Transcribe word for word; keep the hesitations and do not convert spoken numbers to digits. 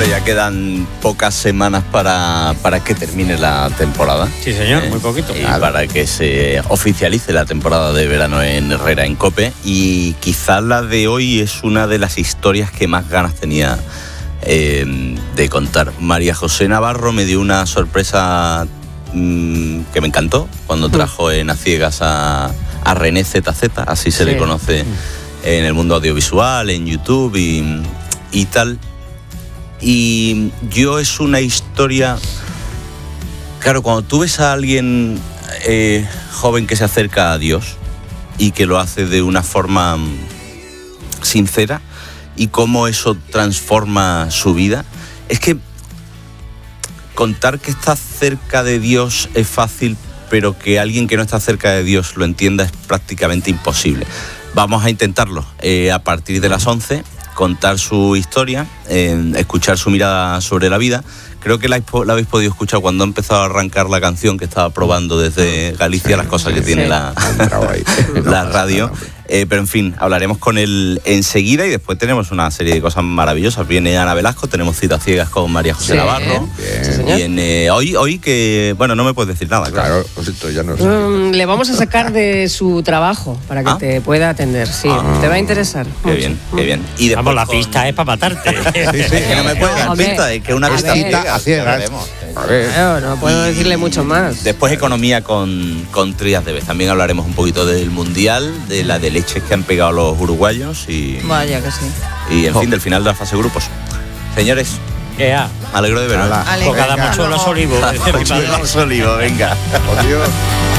Bueno, ya quedan pocas semanas para, para que termine la temporada. Sí, señor, ¿eh? muy poquito. Y Claro. para que se oficialice la temporada de verano en Herrera, en COPE. Y quizás la de hoy es una de las historias que más ganas tenía eh, de contar. María José Navarro me dio una sorpresa mmm, que me encantó cuando trajo en A Ciegas a, a René Z Z, así se Sí. le conoce en el mundo audiovisual, en YouTube y, y tal. Y yo es una historia... Claro, cuando tú ves a alguien eh, joven que se acerca a Dios y que lo hace de una forma sincera y cómo eso transforma su vida, es que contar que está cerca de Dios es fácil, pero que alguien que no está cerca de Dios lo entienda es prácticamente imposible. Vamos a intentarlo eh, a partir de las once, contar su historia, eh, escuchar su mirada sobre la vida. Creo que la, la habéis podido escuchar cuando ha empezado a arrancar la canción que estaba probando desde Galicia, sí, las cosas que sí. tiene la, la radio. Eh, pero en fin, hablaremos con él enseguida y después tenemos una serie de cosas maravillosas. Viene Ana Velasco, tenemos Cita Ciegas con María José sí, Navarro. Sí, Viene hoy, hoy que, bueno, no me puedes decir nada. Claro, claro pues esto ya no sé. Um, le vamos a sacar de su trabajo para que ah. te pueda atender, sí. Ah. Te va a interesar. Qué mucho. bien, qué bien. Y después vamos, la con... pista es para matarte. sí, sí, que no me puedes dar pista, es que una pista a ciegas. A ver. Claro, no puedo y decirle mucho más. Después economía con, con Trías de Vez. También hablaremos un poquito del Mundial, de la de leches que han pegado los uruguayos y... Vaya que sí. Y en oh. fin, del final de la fase grupos. Señores, Ea. me alegro de veros. Cada mucho los olivos. Los olivos, venga. Adiós.